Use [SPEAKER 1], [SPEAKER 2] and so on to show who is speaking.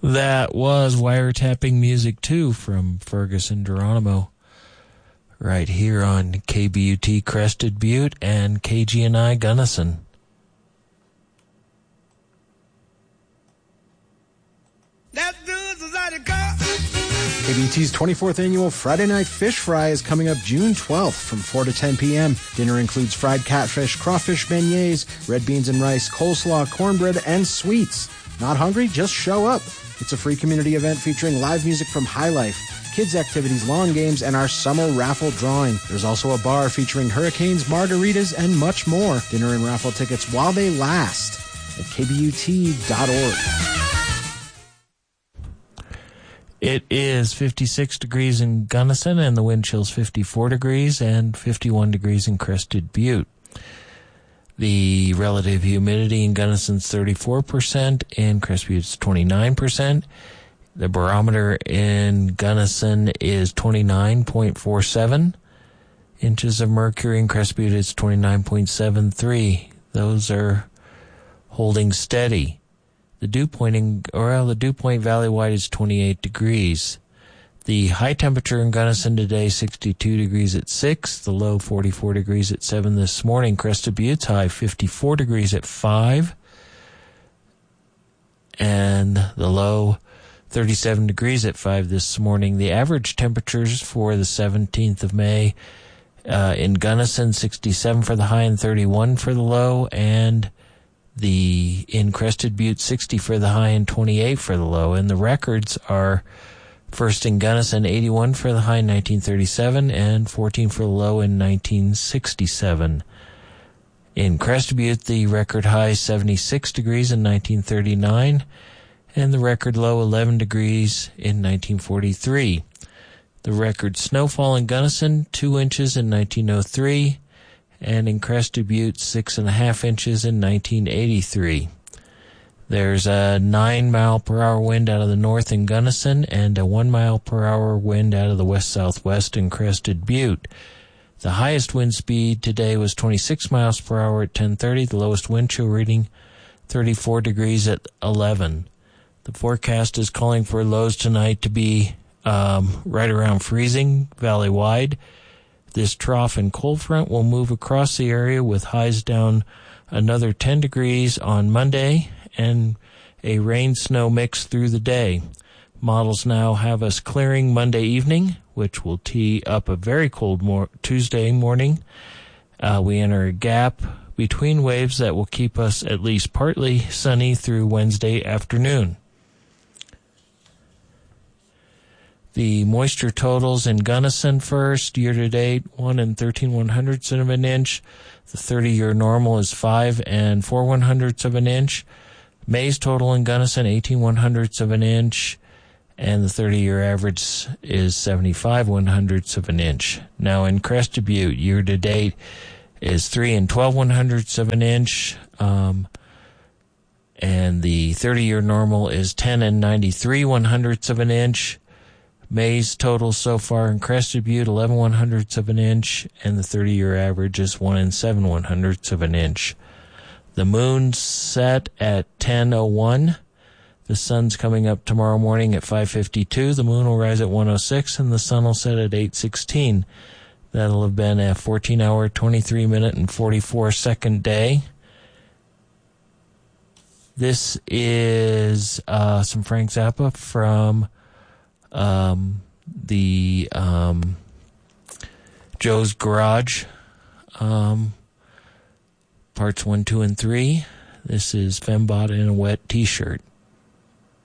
[SPEAKER 1] That was Wiretapping Music 2 from Fergus and Geronimo, right here on KBUT Crested Butte and KGNI Gunnison.
[SPEAKER 2] KBUT's 24th annual Friday Night Fish Fry is coming up June 12th from 4 to 10 p.m. Dinner includes fried catfish, crawfish beignets, red beans and rice, coleslaw, cornbread, and sweets. Not hungry? Just show up. It's a free community event featuring live music from High Life, kids' activities, lawn games, and our summer raffle drawing. There's also a bar featuring hurricanes, margaritas, and much more. Dinner and raffle tickets while they last at kbut.org.
[SPEAKER 1] It is 56 degrees in Gunnison, and the wind chill's 54 degrees and 51 degrees in Crested Butte. The relative humidity in Gunnison's 34%, in Crested Butte's 29%. The barometer in Gunnison is 29.47 inches of mercury. In Crested Butte, it's 29.73. Those are holding steady. The dew point valley-wide is 28 degrees. The high temperature in Gunnison today, 62 degrees at 6. The low, 44 degrees at 7 this morning. Crested Butte's high, 54 degrees at 5. And the low, 37 degrees at 5 this morning. The average temperatures for the 17th of May in Gunnison, 67 for the high and 31 for the low. And in Crested Butte, 60 for the high and 28 for the low. And the records are first in Gunnison, 81 for the high in 1937 and 14 for the low in 1967. In Crested Butte, the record high 76 degrees in 1939 and the record low 11 degrees in 1943. The record snowfall in Gunnison, 2 inches in 1903. And in Crested Butte, 6.5 inches in 1983. There's a 9-mile-per-hour wind out of the north in Gunnison and a 1-mile-per-hour wind out of the west-southwest in Crested Butte. The highest wind speed today was 26 miles per hour at 10:30. The lowest wind chill reading, 34 degrees at 11. The forecast is calling for lows tonight to be right around freezing, valley-wide. This trough and cold front will move across the area with highs down another 10 degrees on Monday and a rain-snow mix through the day. Models now have us clearing Monday evening, which will tee up a very cold Tuesday morning. We enter a gap between waves that will keep us at least partly sunny through Wednesday afternoon. The moisture totals in Gunnison first, year-to-date, 1 13/100ths of an inch. The 30-year normal is 5 4/100ths of an inch. May's total in Gunnison, 18/100ths of an inch. And the 30-year average is 75/100ths of an inch. Now in Crested Butte, year-to-date is 3 12/100ths of an inch. And the 30-year normal is 10 93/100ths of an inch. May's total so far in Crested Butte, 11/100ths of an inch, and the 30-year average is 1 7/100ths of an inch. The moon's set at 10:01. The sun's coming up tomorrow morning at 5:52. The moon will rise at 1:06, and the sun will set at 8:16. That'll have been a 14-hour, 23-minute, and 44-second day. This is some Frank Zappa from the Joe's Garage, parts 1, 2, and 3. This is Fembot in a Wet T-shirt.